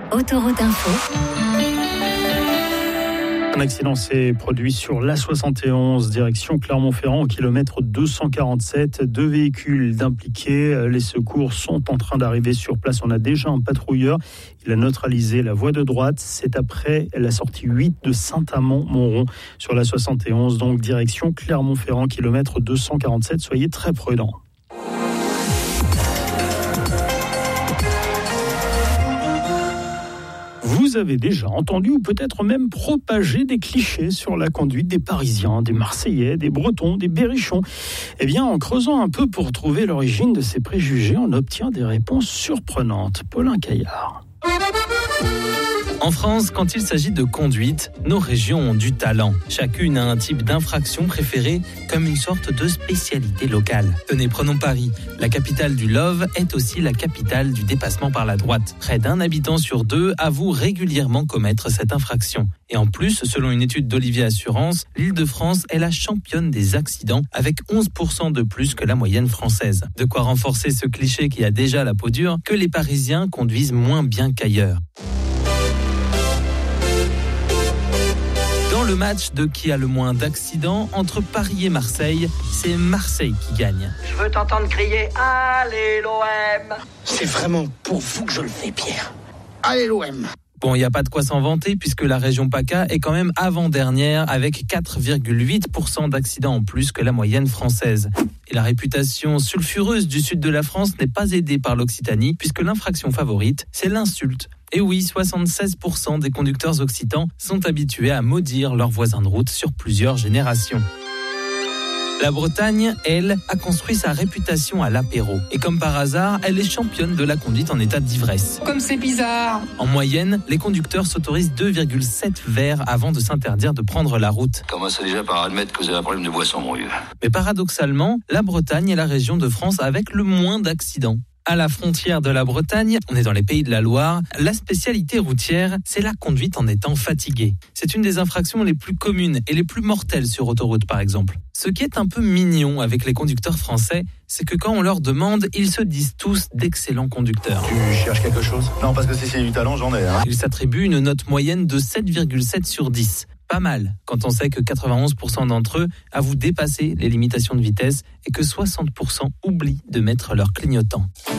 Autoroute Info. Un accident s'est produit sur l'A71, direction Clermont-Ferrand, au kilomètre 247. 2 véhicules d'impliqués. Les secours sont en train d'arriver sur place. On a déjà un patrouilleur. Il a neutralisé la voie de droite. C'est après la sortie 8 de Saint-Amand-Montrond sur l'A71, donc direction Clermont-Ferrand, kilomètre 247. Soyez très prudents. Vous avez déjà entendu ou peut-être même propagé des clichés sur la conduite des Parisiens, des Marseillais, des Bretons, des Berrichons. Eh bien, en creusant un peu pour trouver l'origine de ces préjugés, on obtient des réponses surprenantes. Paulin Caillard. En France, quand il s'agit de conduite, nos régions ont du talent. Chacune a un type d'infraction préférée comme une sorte de spécialité locale. Tenez, prenons Paris. La capitale du love est aussi la capitale du dépassement par la droite. Près d'un habitant sur 2 avoue régulièrement commettre cette infraction. Et en plus, selon une étude d'Olivier Assurance, l'Île-de-France est la championne des accidents avec 11% de plus que la moyenne française. De quoi renforcer ce cliché qui a déjà la peau dure que les Parisiens conduisent moins bien qu'ailleurs. Dans le match de qui a le moins d'accidents entre Paris et Marseille, c'est Marseille qui gagne. Je veux t'entendre crier « Allez l'OM !» C'est vraiment pour vous que je le fais, Pierre. Allez l'OM ! Bon, il n'y a pas de quoi s'en vanter puisque la région PACA est quand même avant-dernière avec 4,8% d'accidents en plus que la moyenne française. Et la réputation sulfureuse du sud de la France n'est pas aidée par l'Occitanie puisque l'infraction favorite, c'est l'insulte. Et oui, 76% des conducteurs occitans sont habitués à maudire leurs voisins de route sur plusieurs générations. La Bretagne, elle, a construit sa réputation à l'apéro. Et comme par hasard, elle est championne de la conduite en état d'ivresse. Comme c'est bizarre. En moyenne, les conducteurs s'autorisent 2,7 verres avant de s'interdire de prendre la route. Commence déjà par admettre que vous avez un problème de boisson, mon vieux. Mais paradoxalement, la Bretagne est la région de France avec le moins d'accidents. À la frontière de la Bretagne, on est dans les Pays de la Loire, la spécialité routière, c'est la conduite en étant fatigué. C'est une des infractions les plus communes et les plus mortelles sur autoroute par exemple. Ce qui est un peu mignon avec les conducteurs français, c'est que quand on leur demande, ils se disent tous d'excellents conducteurs. Tu cherches quelque chose ? Non, parce que si c'est du talent, j'en ai. Ils s'attribuent une note moyenne de 7,7 sur 10. Pas mal, quand on sait que 91% d'entre eux avouent dépasser les limitations de vitesse et que 60% oublient de mettre leur clignotant.